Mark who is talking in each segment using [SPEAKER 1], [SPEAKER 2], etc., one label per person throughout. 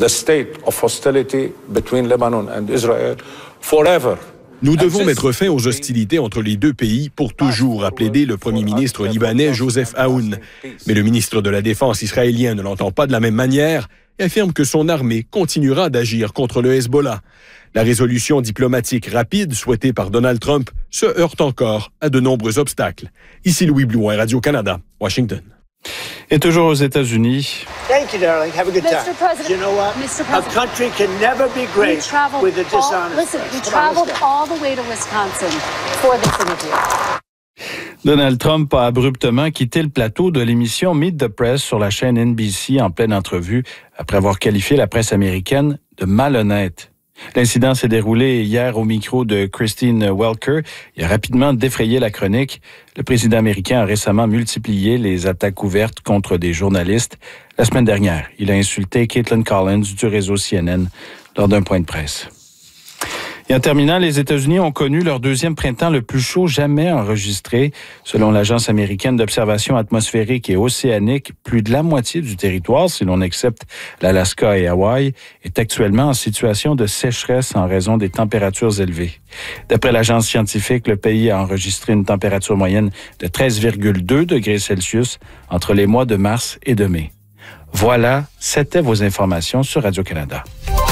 [SPEAKER 1] the state of hostility between Lebanon and Israel forever.
[SPEAKER 2] Nous devons mettre fin aux hostilités entre les deux pays pour toujours, a plaidé le premier ministre libanais Joseph Aoun. Mais le ministre de la Défense israélien ne l'entend pas de la même manière et affirme que son armée continuera d'agir contre le Hezbollah. La résolution diplomatique rapide souhaitée par Donald Trump se heurte encore à de nombreux obstacles. Ici Louis Blouin, Radio-Canada, Washington.
[SPEAKER 3] Et toujours aux États-Unis.
[SPEAKER 4] Thank you, darling. Have a good time.
[SPEAKER 5] Mr. President,
[SPEAKER 4] You know what?
[SPEAKER 5] Mr. President,
[SPEAKER 4] a country can never be great with a dishonest.
[SPEAKER 5] We traveled all the way to Wisconsin for this interview.
[SPEAKER 3] Donald Trump a abruptement quitté le plateau de l'émission Meet the Press sur la chaîne NBC en pleine entrevue après avoir qualifié la presse américaine de malhonnête. L'incident s'est déroulé hier au micro de Christine Welker. Il a rapidement défrayé la chronique. Le président américain a récemment multiplié les attaques ouvertes contre des journalistes. La semaine dernière, il a insulté Caitlin Collins du réseau CNN lors d'un point de presse. Et en terminant, les États-Unis ont connu leur deuxième printemps le plus chaud jamais enregistré. Selon l'Agence américaine d'observation atmosphérique et océanique, plus de la moitié du territoire, si l'on accepte l'Alaska et Hawaï, est actuellement en situation de sécheresse en raison des températures élevées. D'après l'agence scientifique, le pays a enregistré une température moyenne de 13,2 degrés Celsius entre les mois de mars et de mai. Voilà, c'était vos informations sur Radio-Canada.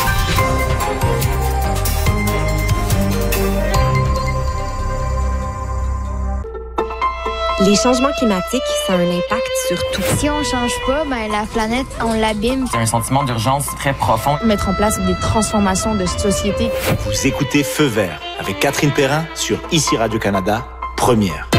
[SPEAKER 6] Les changements climatiques, ça a un impact sur tout.
[SPEAKER 7] Si on change pas, la planète, on l'abîme.
[SPEAKER 8] C'est un sentiment d'urgence très profond.
[SPEAKER 7] Mettre en place des transformations de société.
[SPEAKER 9] Vous écoutez Feu vert avec Catherine Perrin sur ICI Radio-Canada, première.